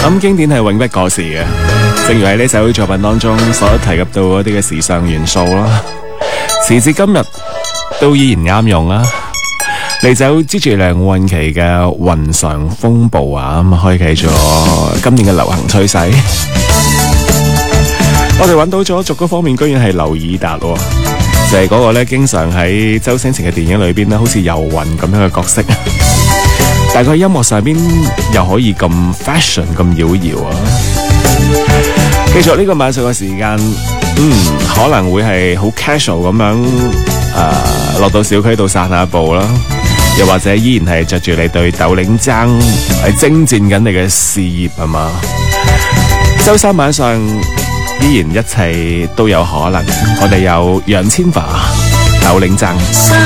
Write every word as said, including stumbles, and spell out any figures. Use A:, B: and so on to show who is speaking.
A: 咁經典係永不過時嘅，正如喺呢首作品當中所提及到嗰啲嘅時尚元素啦，時至今日都依然啱用啦。嚟就 Gigi 梁詠琪嘅《雲上風暴》啊，咁開啟咗今年嘅流行趨勢。我哋揾到咗作曲方面居然係劉以達，就係嗰個咧經常喺周星馳嘅電影裏邊咧好似遊魂咁樣嘅角色，但係佢喺音樂上邊又可以咁 fashion 咁妖嬈啊！繼續呢個晚上嘅時間，嗯，可能會係好 casual 咁樣誒落到小區度散下步啦。又或者依然係着住你對斗領爭係征戰緊你嘅事業係嘛？周三晚上依然一切都有可能。我哋有楊千嬅斗領爭。